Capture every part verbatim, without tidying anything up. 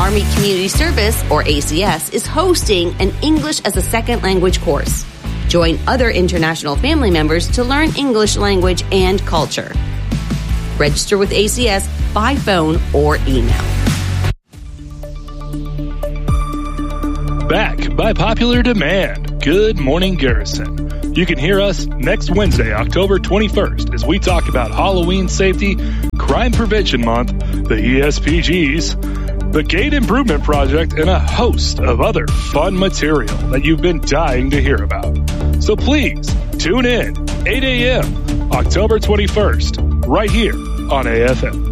Army Community Service, or A C S, is hosting an English as a Second Language course. Join other international family members to learn English language and culture. Register with A C S by phone or email. Back by popular demand. Good morning, Garrison. You can hear us next Wednesday, October twenty-first, as we talk about Halloween safety, Crime Prevention Month, the E S P Gs, the Gate Improvement Project, and a host of other fun material that you've been dying to hear about. So please, tune in, eight a.m., October twenty-first, right here on A F M.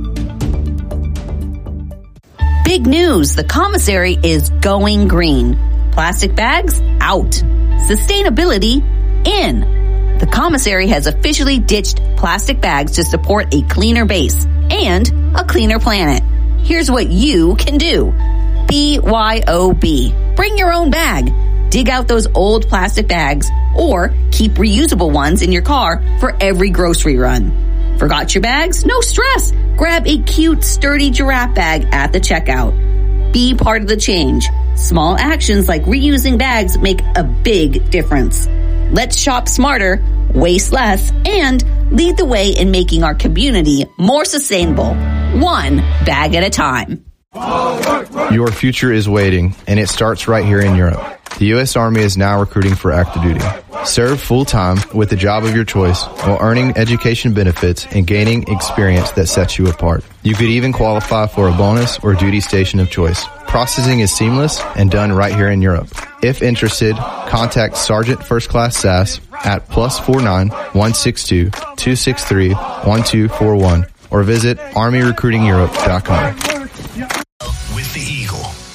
Big news, the commissary is going green. Plastic bags out. Sustainability in. The commissary has officially ditched plastic bags to support a cleaner base and a cleaner planet. Here's what you can do. B Y O B. Bring your own bag. Dig out those old plastic bags or keep reusable ones in your car for every grocery run. Forgot your bags? No stress. Grab a cute, sturdy giraffe bag at the checkout. Be part of the change. Small actions like reusing bags make a big difference. Let's shop smarter, waste less, and lead the way in making our community more sustainable. One bag at a time. Your future is waiting, and it starts right here in Europe. The U S Army is now recruiting for active duty. Serve full-time with the job of your choice while earning education benefits and gaining experience that sets you apart. You could even qualify for a bonus or duty station of choice. Processing is seamless and done right here in Europe. If interested, contact Sergeant First Class Sass at plus four nine one six two two six three one two four one or visit army recruiting europe dot com. With the Eagle,